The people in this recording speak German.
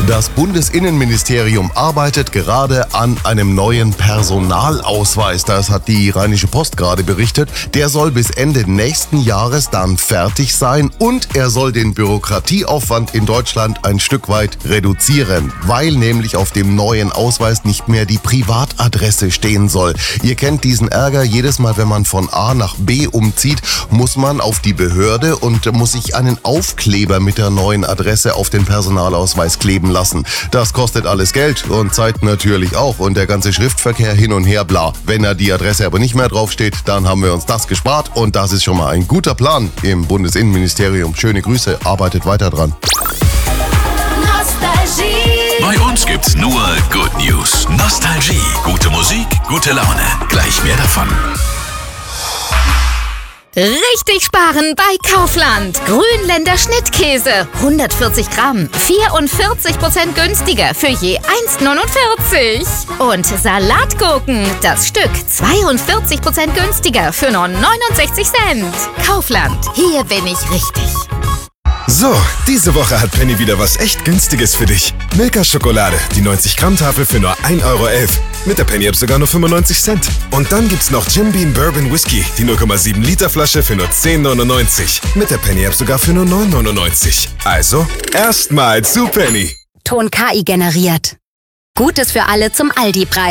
Das Bundesinnenministerium arbeitet gerade an einem neuen Personalausweis. Das hat die Rheinische Post gerade berichtet. Der soll bis Ende nächsten Jahres dann fertig sein und er soll den Bürokratieaufwand in Deutschland ein Stück weit reduzieren, weil nämlich auf dem neuen Ausweis nicht mehr die Privatadresse stehen soll. Ihr kennt diesen Ärger, jedes Mal, wenn man von A nach B umzieht, muss man auf die Behörde und muss sich einen Aufkleber mit der neuen Adresse auf den Personalausweis kleben lassen. Das kostet alles Geld und Zeit natürlich auch und der ganze Schriftverkehr hin und her, bla. Wenn da die Adresse aber nicht mehr draufsteht, dann haben wir uns das gespart und das ist schon mal ein guter Plan im Bundesinnenministerium. Schöne Grüße, arbeitet weiter dran. Bei uns gibt's nur Good News. Nostalgie, gute Musik, gute Laune. Gleich mehr davon. Richtig sparen bei Kaufland. Grünländer Schnittkäse. 140 Gramm. 44% günstiger für je 1,49. Und Salatgurken. Das Stück 42% günstiger für nur 69 Cent. Kaufland. Hier bin ich richtig. So, diese Woche hat Penny wieder was echt Günstiges für dich. Milka Schokolade, die 90-Gramm-Tafel für nur 1,11 Euro. Mit der Penny-App sogar nur 95 Cent. Und dann gibt's noch Jim Beam Bourbon Whisky, die 0,7 Liter Flasche für nur 10,99. Mit der Penny-App sogar für nur 9,99. Also, erstmal zu Penny. Ton KI generiert. Gutes für alle zum Aldi-Preis.